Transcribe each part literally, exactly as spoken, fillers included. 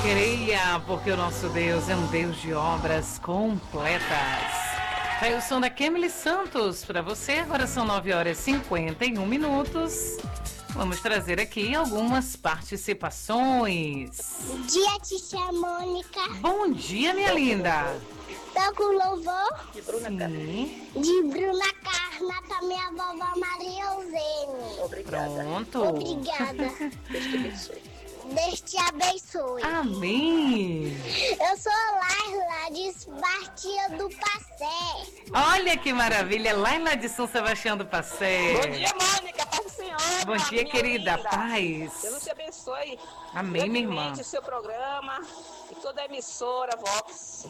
Creia, porque o nosso Deus é um Deus de obras completas. Aí o som da Kemily Santos para você. Agora são nove horas e cinquenta e um minutos. Vamos trazer aqui algumas participações. Bom dia, tia Mônica. Bom dia, minha linda. Tô com louvor De Bruna Sim. de Bruna Carnata, minha vovó Maria Eugênia. Obrigada. Pronto. Obrigada. Deus te abençoe. Deus te abençoe. Amém. Eu sou Laila de Batia do Passé. Olha que maravilha. Laila de São Sebastião do Passé. Bom dia, Mônica. Paz do Senhor. Bom dia, minha querida. linda. Paz. Deus te abençoe. Amém, minha irmã. grandemente o seu programa e toda a emissora Vox.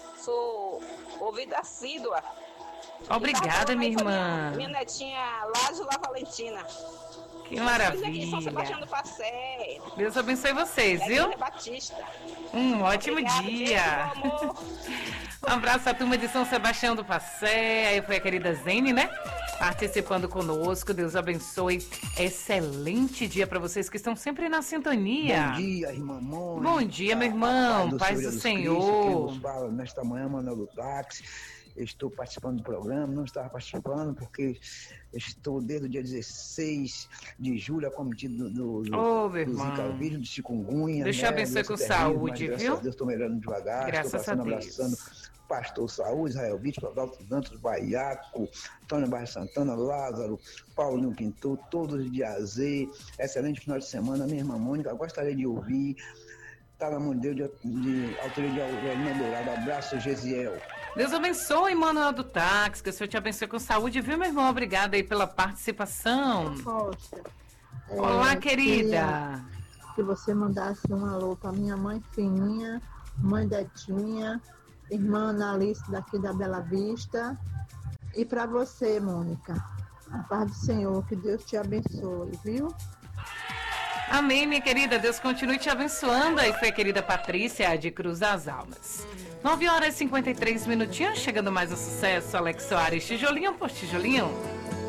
Sou ouvida assídua. Obrigada, E minha tava falando irmã. aí com a Minha, minha netinha Lázula Valentina. Que Fiz aqui em São Sebastião maravilha. do Passé. Deus abençoe vocês, Da viu? Igreja Batista. Um ótimo Obrigada, dia. beijo, meu amor. Um abraço à turma de São Sebastião do Passé. Aí foi a querida Zene, né? Participando conosco. Deus abençoe. Excelente dia para vocês que estão sempre na sintonia. Bom dia, irmã Mônica. Bom dia, meu irmão. Paz do Senhor. Quem nos fala nesta manhã, Manuel do Táxi. Eu estou participando do programa, não estava participando porque estou desde o dia dezesseis de julho acometido do, do, Ô, meu do irmão. Zika vírus, do chikungunya. Deus te né? abençoe Doença com terrível, saúde, mas, graças viu? a Deus estou melhorando devagar. Graças estou passando, a Deus. abraçando o pastor Saúl, Israel Vítor, Adalto Dantas, Baiaco, Antônio Barra Santana, Lázaro, Paulinho Pintor, todos de A a Z. Excelente final de semana, minha irmã Mônica. Gostaria de ouvir. Está na mão de Deus, de, de autoria de Aurelina Dourado. Abraço, Gesiel. Deus abençoe, Manuel do Táxi. Que o Senhor te abençoe com saúde, viu, meu irmão? Obrigada aí pela participação. Poxa, Olá, é, querida. queria que você mandasse um alô para minha mãe Fininha, mãe Detinha, irmã Analice daqui da Bela Vista. E para você, Mônica, a paz do Senhor, que Deus te abençoe, viu? Amém, minha querida. Deus continue te abençoando. Aí foi a querida Patrícia de Cruz das Almas. nove horas e cinquenta e três minutinhos. Chegando mais um sucesso. Alex Soares, tijolinho por tijolinho.